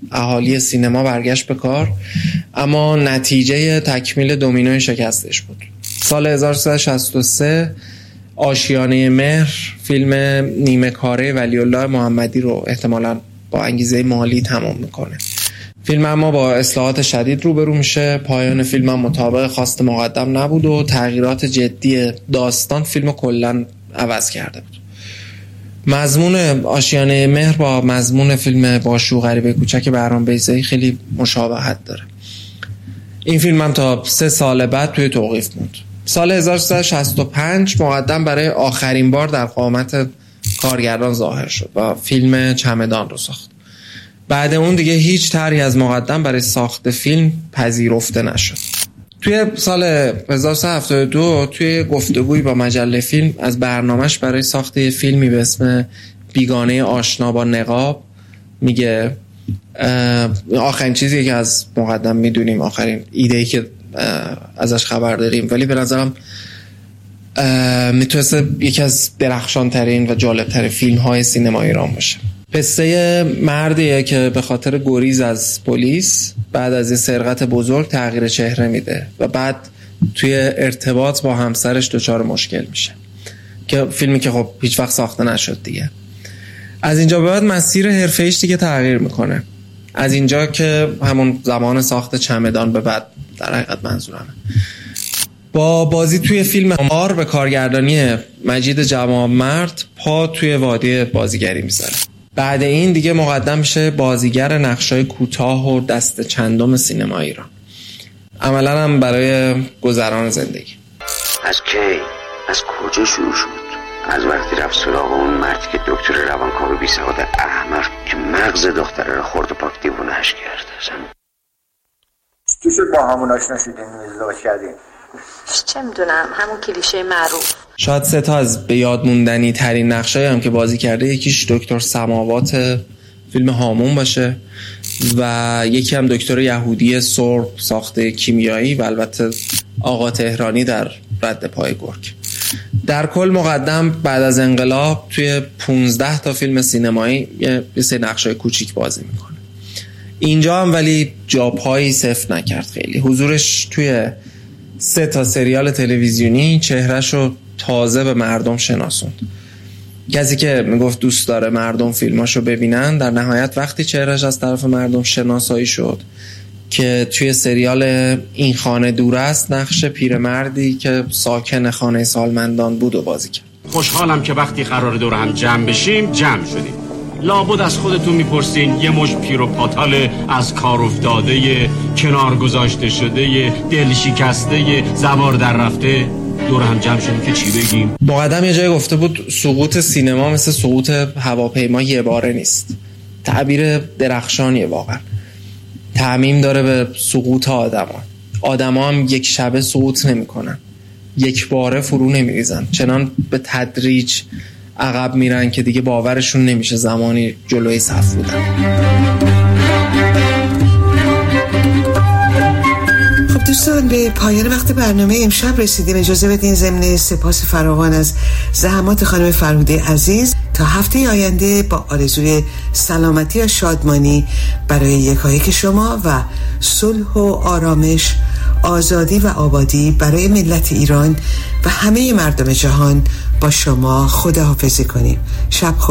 اهالی سینما برگشت به کار، اما نتیجه تکمیل دومینوی شکستش بود. سال 1363 آشیانه مهر، فیلم نیمه کاره ولی‌الله محمدی رو احتمالاً با انگیزه مالی تمام میکنه. فیلم اما با اصلاحات شدید روبرو میشه. پایان فیلم هم مطابق خواست مقدم نبود و تغییرات جدی داستان فیلم کلاً عوض کرده بود. مضمون آشیانه مهر با مضمون فیلم باشو غریبه کوچک بهرام بیضایی خیلی مشابهت داره. این فیلم هم تا 3 سال بعد توی توقیف موند. سال 1365 مقدم برای آخرین بار در قامت کارگردان ظاهر شد و فیلم چمدان رو ساخت. بعد اون دیگه هیچ طرحی از مقدم برای ساخت فیلم پذیرفته نشد. توی سال 1372 توی گفتگویی با مجله فیلم از برنامه‌اش برای ساخت یه فیلمی به اسم بیگانه آشنا با نقاب میگه آخرین چیزی که از مقدم میدونیم، آخرین ایده‌ای که ازش خبر داریم، ولی به نظرم میتونسته یکی از درخشان‌ترین و جالب‌ترین فیلم‌های سینما ایران باشه. قصه مردیه که به خاطر گریز از پلیس بعد از یه سرقت بزرگ تغییر چهره میده و بعد توی ارتباط با همسرش دچار مشکل میشه، که فیلمی که خب هیچ وقت ساخته نشد دیگه. از اینجا به بعد مسیر حرفه‌ایش دیگه تغییر میکنه. از اینجا که همون زمان ساخت چمدان به بعد در حقیقت منظورمه. با بازی توی فیلم مار به کارگردانی مجید جوانمرد پا توی وادی بازیگری میذاره. بعد این دیگه مقدم میشه بازیگر نقشای کوتاه و دست چندم سینما ایران. عملاً هم برای گذران زندگی. از کی؟ از کجا شروع شد؟ از وقتی رفت سراغ اون مردی که دکتر روانکاو بی سواد احمق که مغز دختره رو خورد و پاک دیوونه‌اش کرد. چی شد با همون آشنا شدین ازدواج کردین؟ چه میدونم، همون کلیشه معروف. شاید 3 تا از به یاد موندنی ترین نقشایی هم که بازی کرده، یکیش دکتر سماوات فیلم هامون باشه و یکی هم دکتر یهودی سرب ساخته کیمیایی و البته آقا تهرانی در رد پای گرگ. در کل مقدم بعد از انقلاب توی 15 تا فیلم سینمایی یه سری نقشای کوچیک بازی میکنه. اینجا هم ولی جابهایی صفر نکرد. خیلی حضورش توی 3 تا سریال تلویزیونی چهرهشو تازه به مردم شناسوند. کسی که میگفت دوست داره مردم فیلماشو ببینن، در نهایت وقتی چهرهش از طرف مردم شناسایی شد که توی سریال این خانه دور است نقش پیرمردی که ساکن خانه سالمندان بود و بازی کرد. خوشحالم که وقتی قرار دور هم جمع بشیم جمع شدیم. لابد از خودتون میپرسین یه مش پیر و پاتال از کار افتاده، کنار گذاشته شده، دل شکسته، زوار در رفته دور هم جمع شدیم که چی بگیم؟ مقدم یه جای گفته بود سقوط سینما مثل سقوط هواپیما یه باره نیست. تعبیر درخشانیه واقعا. تعمیم داره به سقوط آدما هم یک شبه سقوط نمی‌کنن، یک باره فرو نمی‌ریزن، چنان به تدریج عقب میرن که دیگه باورشون نمیشه زمانی جلوی صف بودن. خب دوستان، به پایان وقت برنامه امشب رسیدیم. اجازه بدین ضمن سپاس فراوان از زحمات خانم فرهوده عزیز تا هفته آینده با آرزوی سلامتی و شادمانی برای یکایک شما و صلح و آرامش، آزادی و آبادی برای ملت ایران و همه مردم جهان با شما خداحافظی کنیم. شب خوش.